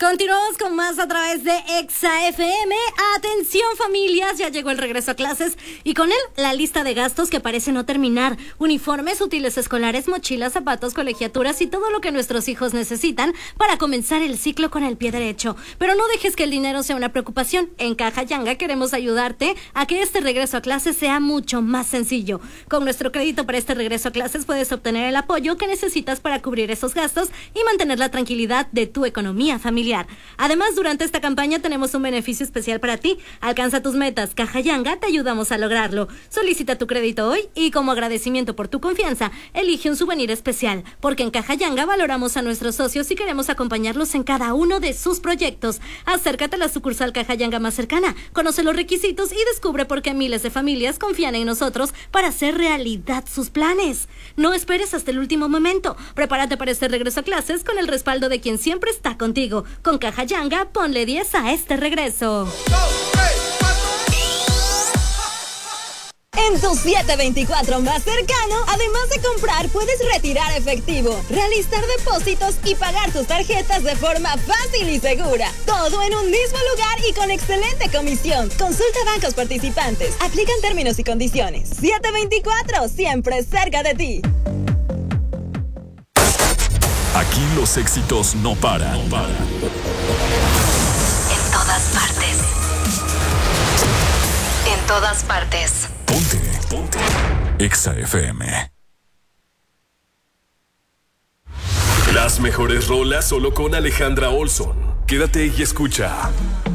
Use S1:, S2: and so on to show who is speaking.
S1: Continuamos con más a través de Exa FM. Atención familias, ya llegó el regreso a clases y con él la lista de gastos que parece no terminar. Uniformes, útiles escolares, mochilas, zapatos, colegiaturas y todo lo que nuestros hijos necesitan para comenzar el ciclo con el pie derecho. Pero no dejes que el dinero sea una preocupación. En Caja Yanga queremos ayudarte a que este regreso a clases sea mucho más sencillo. Con nuestro crédito para este regreso a clases puedes obtener el apoyo que necesitas para cubrir esos gastos y mantener la tranquilidad de tu economía familiar. Además, durante esta campaña tenemos un beneficio especial para ti. Alcanza tus metas. Caja Yanga te ayudamos a lograrlo. Solicita tu crédito hoy y como agradecimiento por tu confianza, elige un souvenir especial, porque en Caja Yanga valoramos a nuestros socios y queremos acompañarlos en cada uno de sus proyectos. Acércate a la sucursal Caja Yanga más cercana, conoce los requisitos y descubre por qué miles de familias confían en nosotros para hacer realidad sus planes. No esperes hasta el último momento. Prepárate para este regreso a clases con el respaldo de quien siempre está contigo. Con Caja Yanga, ponle 10 a este regreso.
S2: En tu 724 más cercano, además de comprar, puedes retirar efectivo, realizar depósitos y pagar tus tarjetas de forma fácil y segura. Todo en un mismo lugar y con excelente comisión. Consulta bancos participantes. Aplican términos y condiciones. 724, siempre cerca de ti.
S3: Aquí los éxitos no paran. En
S4: todas partes. En todas partes.
S3: Ponte. Exa FM. Las mejores rolas solo con Alejandra Olson. Quédate y escucha